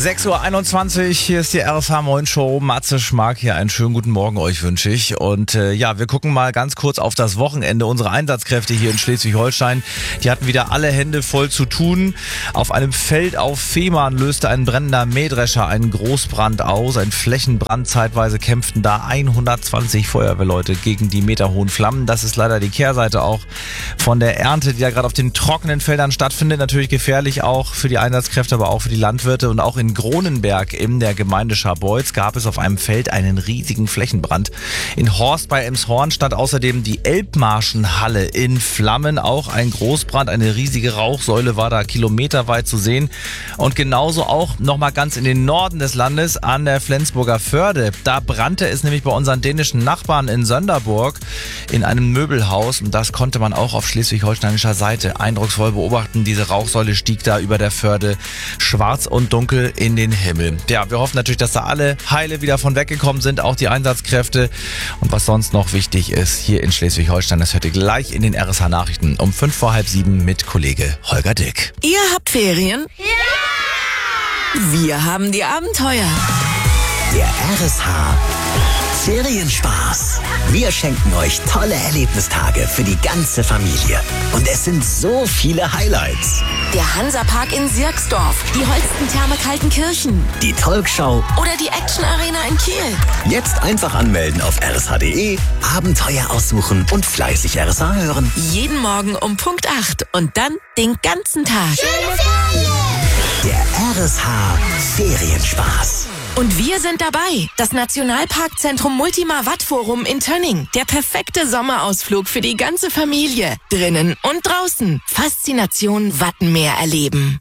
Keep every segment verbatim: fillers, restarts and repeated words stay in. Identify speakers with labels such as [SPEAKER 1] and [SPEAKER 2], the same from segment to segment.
[SPEAKER 1] sechs Uhr einundzwanzig, hier ist die R S H Moin Show. Matze Schmark hier, einen schönen guten Morgen euch wünsche ich. Und äh, ja, wir gucken mal ganz kurz auf das Wochenende. Unsere Einsatzkräfte hier in Schleswig-Holstein, die hatten wieder alle Hände voll zu tun. Auf einem Feld auf Fehmarn löste ein brennender Mähdrescher einen Großbrand aus. Ein Flächenbrand, zeitweise kämpften da hundertzwanzig Feuerwehrleute gegen die meterhohen Flammen. Das ist leider die Kehrseite auch von der Ernte, die da gerade auf den trockenen Feldern stattfindet. Natürlich gefährlich auch für die Einsatzkräfte, aber auch für die Landwirte. Und auch in Gronenberg in der Gemeinde Scharbeutz gab es auf einem Feld einen riesigen Flächenbrand. In Horst bei Emshorn stand außerdem die Elbmarschenhalle in Flammen. Auch ein Großbrand, eine riesige Rauchsäule war da kilometerweit zu sehen. Und genauso auch nochmal ganz in den Norden des Landes an der Flensburger Förde. Da brannte es nämlich bei unseren dänischen Nachbarn in Sönderburg in einem Möbelhaus. Und das konnte man auch auf schleswig-holsteinischer Seite eindrucksvoll beobachten. Diese Rauchsäule stieg da über der Förde schwarz und dunkel in den Himmel. Ja, wir hoffen natürlich, dass da alle heile wieder von weggekommen sind, auch die Einsatzkräfte. Und was sonst noch wichtig ist, hier in Schleswig-Holstein, das hört ihr gleich in den R S H-Nachrichten um fünf vor halb sieben mit Kollege Holger Dick.
[SPEAKER 2] Ihr habt Ferien? Ja! Wir haben die Abenteuer.
[SPEAKER 3] Der R S H Ferienspaß. Wir schenken euch tolle Erlebnistage für die ganze Familie. Und es sind so viele Highlights.
[SPEAKER 2] Der Hansapark in Sierksdorf, die Holstentherme Kaltenkirchen,
[SPEAKER 3] die Talkshow
[SPEAKER 2] oder die Action Arena in Kiel.
[SPEAKER 3] Jetzt einfach anmelden auf r s h punkt d e, Abenteuer aussuchen und fleißig R S H hören.
[SPEAKER 2] Jeden Morgen um Punkt acht und dann den ganzen Tag.
[SPEAKER 3] Schöne Ferien! Der R S H Ferienspaß.
[SPEAKER 2] Und wir sind dabei. Das Nationalparkzentrum Multima Wattforum in Tönning. Der perfekte Sommerausflug für die ganze Familie. Drinnen und draußen. Faszination Wattenmeer erleben.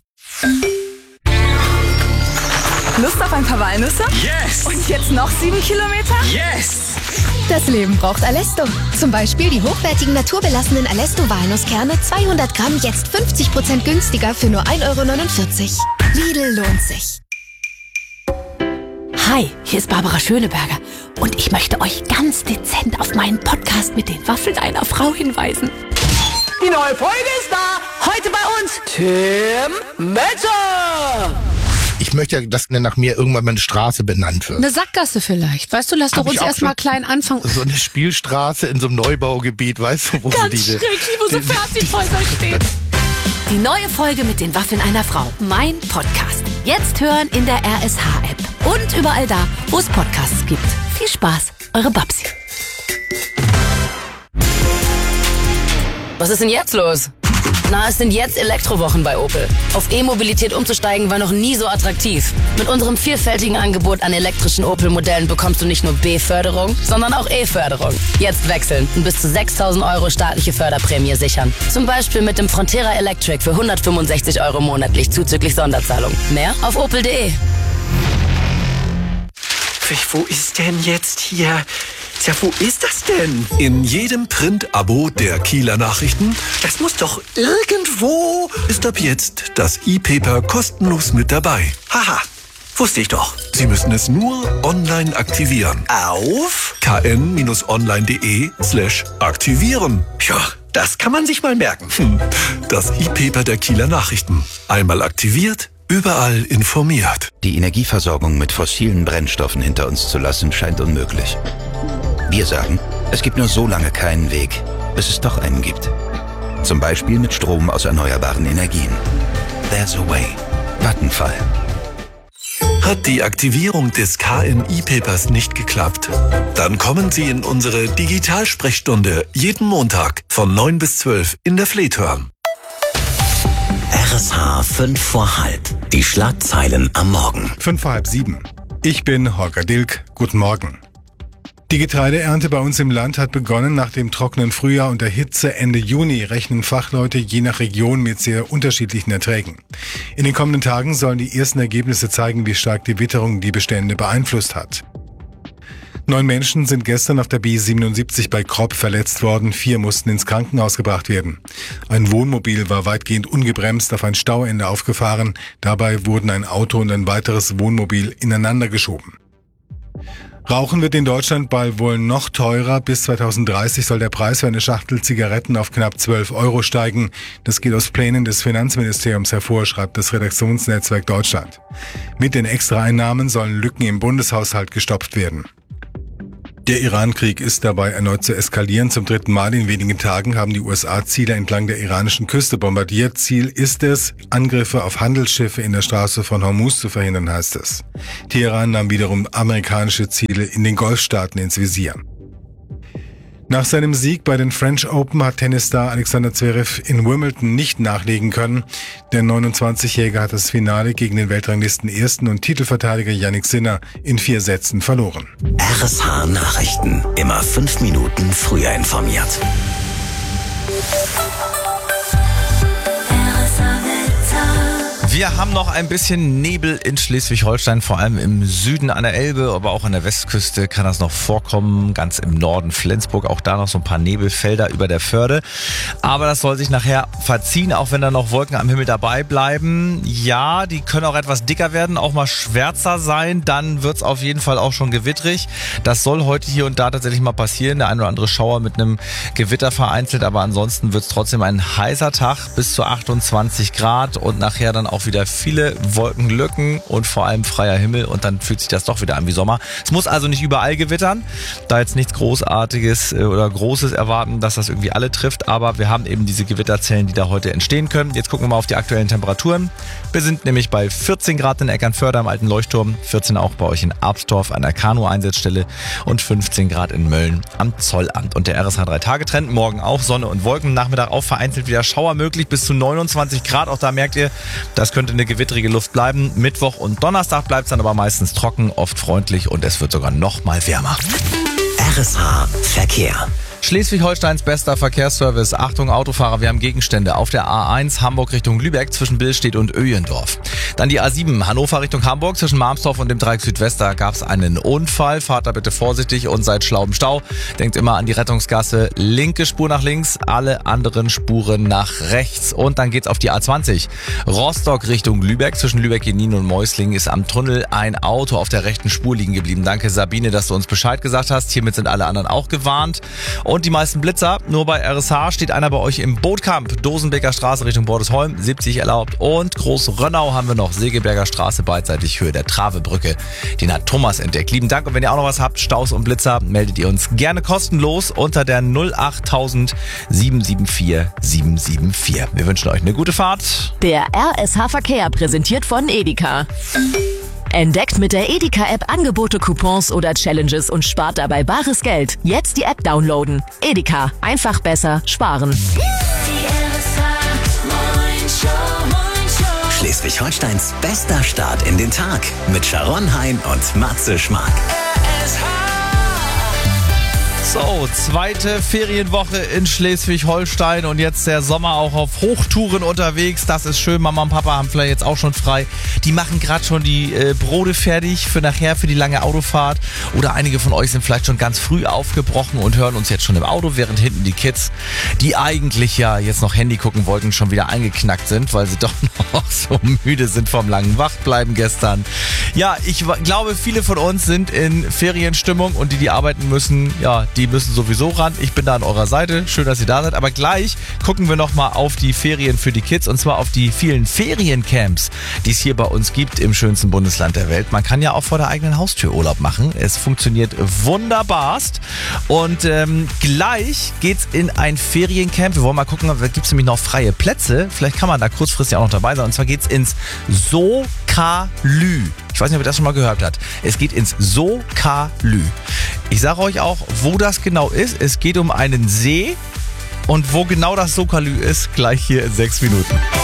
[SPEAKER 4] Lust auf ein paar Walnüsse?
[SPEAKER 5] Yes!
[SPEAKER 4] Und jetzt noch sieben Kilometer?
[SPEAKER 5] Yes!
[SPEAKER 6] Das Leben braucht Alesto. Zum Beispiel die hochwertigen naturbelassenen Alesto-Walnusskerne zweihundert Gramm jetzt fünfzig Prozent günstiger für nur ein Euro neunundvierzig. Lidl lohnt sich.
[SPEAKER 7] Hi, hier ist Barbara Schöneberger und ich möchte euch ganz dezent auf meinen Podcast mit den Waffeln einer Frau hinweisen.
[SPEAKER 8] Die neue Folge ist da! Heute bei uns Tim Melzer!
[SPEAKER 9] Ich möchte ja, dass nach mir irgendwann mal eine Straße benannt wird.
[SPEAKER 10] Eine Sackgasse vielleicht. Weißt du, lass doch uns erstmal klein anfangen.
[SPEAKER 9] So eine Spielstraße in so einem Neubaugebiet, weißt du, wo
[SPEAKER 7] Ganz
[SPEAKER 9] so diese...
[SPEAKER 7] schrecklich, wo so Fertighäuser stehen. Die neue Folge mit den Waffeln einer Frau. Mein Podcast. Jetzt hören in der R S H-App. Und überall da, wo es Podcasts gibt. Viel Spaß, eure Babsi.
[SPEAKER 11] Was ist denn jetzt los? Na, es sind jetzt Elektrowochen bei Opel. Auf E-Mobilität umzusteigen war noch nie so attraktiv. Mit unserem vielfältigen Angebot an elektrischen Opel-Modellen bekommst du nicht nur B-Förderung, sondern auch E-Förderung. Jetzt wechseln und bis zu sechstausend Euro staatliche Förderprämie sichern. Zum Beispiel mit dem Frontera Electric für hundertfünfundsechzig Euro monatlich zuzüglich Sonderzahlung. Mehr auf opel punkt de.
[SPEAKER 5] Wo ist denn jetzt hier... Ja, wo ist das denn?
[SPEAKER 12] In jedem Print-Abo der Kieler Nachrichten.
[SPEAKER 5] Das muss doch irgendwo...
[SPEAKER 12] Ist ab jetzt das E-Paper kostenlos mit dabei.
[SPEAKER 5] Haha, wusste ich doch.
[SPEAKER 12] Sie müssen es nur online aktivieren.
[SPEAKER 5] Auf?
[SPEAKER 12] kn-online.de slash aktivieren.
[SPEAKER 5] Ja, das kann man sich mal merken.
[SPEAKER 12] Hm. Das E-Paper der Kieler Nachrichten. Einmal aktiviert, überall informiert.
[SPEAKER 13] Die Energieversorgung mit fossilen Brennstoffen hinter uns zu lassen, scheint unmöglich. Wir sagen, es gibt nur so lange keinen Weg, bis es doch einen gibt. Zum Beispiel mit Strom aus erneuerbaren Energien. There's a way. Vattenfall.
[SPEAKER 12] Hat die Aktivierung des K N E-Papers nicht geklappt? Dann kommen Sie in unsere Digitalsprechstunde jeden Montag von neun bis zwölf in der Flethörn.
[SPEAKER 3] R S H fünf vor halb. Die Schlagzeilen am Morgen.
[SPEAKER 14] fünf vor halb sieben. Ich bin Holger Dilk. Guten Morgen. Die Getreideernte bei uns im Land hat begonnen. Nach dem trockenen Frühjahr und der Hitze Ende Juni rechnen Fachleute je nach Region mit sehr unterschiedlichen Erträgen. In den kommenden Tagen sollen die ersten Ergebnisse zeigen, wie stark die Witterung die Bestände beeinflusst hat. Neun Menschen sind gestern auf der B siebenundsiebzig bei Kropp verletzt worden. Vier mussten ins Krankenhaus gebracht werden. Ein Wohnmobil war weitgehend ungebremst auf ein Stauende aufgefahren. Dabei wurden ein Auto und ein weiteres Wohnmobil ineinander geschoben. Rauchen wird in Deutschland bald wohl noch teurer. Bis zweitausenddreißig soll der Preis für eine Schachtel Zigaretten auf knapp zwölf Euro steigen. Das geht aus Plänen des Finanzministeriums hervor, schreibt das Redaktionsnetzwerk Deutschland. Mit den Extraeinnahmen sollen Lücken im Bundeshaushalt gestopft werden. Der Iran-Krieg ist dabei erneut zu eskalieren. Zum dritten Mal in wenigen Tagen haben die U S A Ziele entlang der iranischen Küste bombardiert. Ziel ist es, Angriffe auf Handelsschiffe in der Straße von Hormuz zu verhindern, heißt es. Teheran nahm wiederum amerikanische Ziele in den Golfstaaten ins Visier. Nach seinem Sieg bei den French Open hat Tennisstar Alexander Zverev in Wimbledon nicht nachlegen können. Der neunundzwanzigjährige hat das Finale gegen den Weltranglisten Ersten und Titelverteidiger Jannik Sinner in vier Sätzen verloren.
[SPEAKER 3] R S H Nachrichten. Immer fünf Minuten früher informiert.
[SPEAKER 1] Wir haben noch ein bisschen Nebel in Schleswig-Holstein, vor allem im Süden an der Elbe, aber auch an der Westküste kann das noch vorkommen. Ganz im Norden Flensburg, auch da noch so ein paar Nebelfelder über der Förde. Aber das soll sich nachher verziehen, auch wenn da noch Wolken am Himmel dabei bleiben. Ja, die können auch etwas dicker werden, auch mal schwärzer sein. Dann wird's auf jeden Fall auch schon gewittrig. Das soll heute hier und da tatsächlich mal passieren. Der ein oder andere Schauer mit einem Gewitter vereinzelt, aber ansonsten wird's trotzdem ein heißer Tag bis zu achtundzwanzig Grad und nachher dann auch wieder viele Wolkenlücken und vor allem freier Himmel und dann fühlt sich das doch wieder an wie Sommer. Es muss also nicht überall gewittern, da jetzt nichts Großartiges oder Großes erwarten, dass das irgendwie alle trifft, aber wir haben eben diese Gewitterzellen, die da heute entstehen können. Jetzt gucken wir mal auf die aktuellen Temperaturen. Wir sind nämlich bei vierzehn Grad in Eckernförde am Alten Leuchtturm, vierzehn auch bei euch in Abstorf an der Kanu-Einsatzstelle und fünfzehn Grad in Mölln am Zollamt. Und der R S H drei Tage Trend, morgen auch Sonne und Wolken, Nachmittag auch vereinzelt wieder Schauer möglich, bis zu neunundzwanzig Grad. Auch da merkt ihr, das könnte eine gewittrige Luft bleiben. Mittwoch und Donnerstag bleibt es dann aber meistens trocken, oft freundlich und es wird sogar noch mal wärmer.
[SPEAKER 3] R S H Verkehr.
[SPEAKER 1] Schleswig-Holsteins bester Verkehrsservice. Achtung Autofahrer, wir haben Gegenstände. Auf der A eins Hamburg Richtung Lübeck zwischen Billstedt und Öjendorf. Dann die A sieben Hannover Richtung Hamburg zwischen Marmsdorf und dem Dreieck Südwest. Da gab es einen Unfall. Fahrt da bitte vorsichtig und seid schlau im Stau. Denkt immer an die Rettungsgasse. Linke Spur nach links, alle anderen Spuren nach rechts. Und dann geht's auf die A zwanzig. Rostock Richtung Lübeck zwischen Lübeck-Jenin und Mäusling ist am Tunnel ein Auto auf der rechten Spur liegen geblieben. Danke Sabine, dass du uns Bescheid gesagt hast. Hiermit sind alle anderen auch gewarnt. Und die meisten Blitzer, nur bei R S H steht einer bei euch im Bootkamp. Dosenbeker Straße Richtung Bordesholm, siebzig erlaubt. Und Groß-Rönnau haben wir noch, Segeberger Straße beidseitig Höhe der Travebrücke. Den hat Thomas entdeckt. Lieben Dank und wenn ihr auch noch was habt, Staus und Blitzer, meldet ihr uns gerne kostenlos unter der null acht null null sieben sieben vier sieben sieben vier. Wir wünschen euch eine gute Fahrt.
[SPEAKER 2] Der R S H Verkehr präsentiert von Edeka. Entdeckt mit der Edeka-App Angebote, Coupons oder Challenges und spart dabei bares Geld. Jetzt die App downloaden. Edeka. Einfach besser sparen.
[SPEAKER 3] Schleswig-Holsteins bester Start in den Tag mit Sharon Hein und Matze Schmark.
[SPEAKER 1] So, zweite Ferienwoche in Schleswig-Holstein und jetzt der Sommer auch auf Hochtouren unterwegs. Das ist schön. Mama und Papa haben vielleicht jetzt auch schon frei. Die machen gerade schon die äh, Brote fertig für nachher, für die lange Autofahrt. Oder einige von euch sind vielleicht schon ganz früh aufgebrochen und hören uns jetzt schon im Auto, während hinten die Kids, die eigentlich ja jetzt noch Handy gucken wollten, schon wieder eingeknackt sind, weil sie doch noch so müde sind vom langen Wachbleiben gestern. Ja, ich glaube, viele von uns sind in Ferienstimmung und die, die arbeiten müssen, ja, die müssen sowieso ran. Ich bin da an eurer Seite. Schön, dass ihr da seid. Aber gleich gucken wir nochmal auf die Ferien für die Kids und zwar auf die vielen Feriencamps, die es hier bei uns gibt im schönsten Bundesland der Welt. Man kann ja auch vor der eigenen Haustür Urlaub machen. Es funktioniert wunderbarst. Und ähm, gleich geht's in ein Feriencamp. Wir wollen mal gucken, da gibt es nämlich noch freie Plätze. Vielleicht kann man da kurzfristig auch noch dabei sein. Und zwar geht's ins Sokalü. Ich weiß nicht, ob ihr das schon mal gehört habt. Es geht ins Sokalü. Ich sage euch auch, wo das genau ist. Es geht um einen See und wo genau das Sokalü ist, gleich hier in sechs Minuten.